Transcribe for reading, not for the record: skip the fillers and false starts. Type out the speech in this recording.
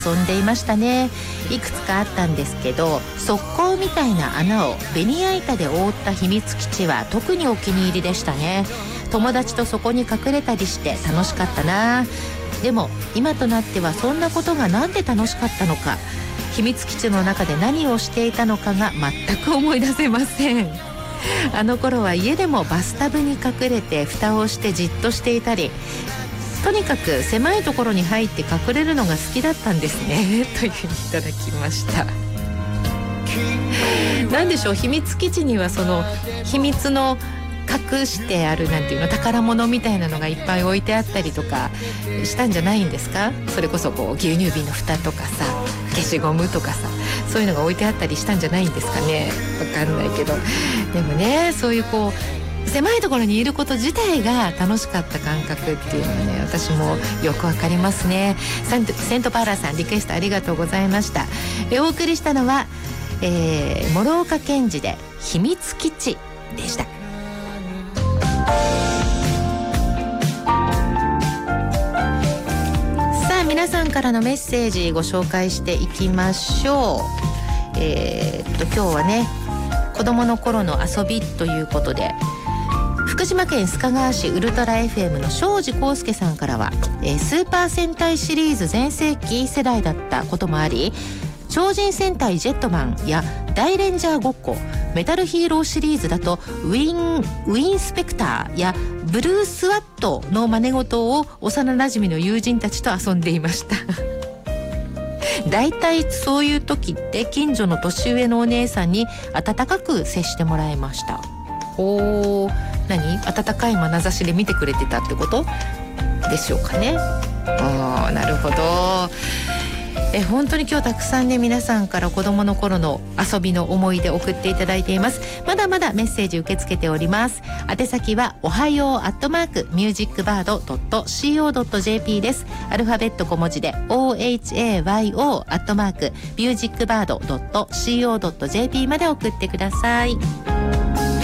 遊んでいましたね。いくつかあったんですけど、側溝みたいな穴をベニヤ板で覆った秘密基地は特にお気に入りでしたね。友達とそこに隠れたりして楽しかったな。でも今となってはそんなことがなんで楽しかったのか、秘密基地の中で何をしていたのかが全く思い出せません。あの頃は家でもバスタブに隠れて蓋をしてじっとしていたり、とにかく狭いところに入って隠れるのが好きだったんですねというふうにいただきました。なんでしょう、秘密基地にはその秘密の隠してあるなんていうの、宝物みたいなのがいっぱい置いてあったりとかしたんじゃないんですか。それこそこう牛乳瓶の蓋とかさ、消しゴムとかさ、そういうのが置いてあったりしたんじゃないんですかね。わかんないけど、でもね、そういうこう狭いところにいること自体が楽しかった感覚っていうのはね、私もよくわかりますね。セントパーラーさん、リクエストありがとうございました。お送りしたのは、諸岡健児で秘密基地でした。さあ、皆さんからのメッセージご紹介していきましょう。今日はね、子供の頃の遊びということで、福島県須賀川市ウルトラ FM の庄司康介さんからは、スーパー戦隊シリーズ全盛期世代だったこともあり、超人戦隊ジェットマンや大レンジャーごっこ、メタルヒーローシリーズだとウィンスペクターやブルースワットの真似事を幼なじみの友人たちと遊んでいましただいたいそういう時って近所の年上のお姉さんに温かく接してもらいました。おー、何？温かい眼差しで見てくれてたってことでしょうかね。なるほど。本当に今日たくさんね、皆さんから子供の頃の遊びの思い出送っていただいています。まだまだメッセージ受け付けております。宛先はおはよう@musicbird.co.jp です。アルファベット小文字で ohayo@musicbird.co.jp まで送ってください。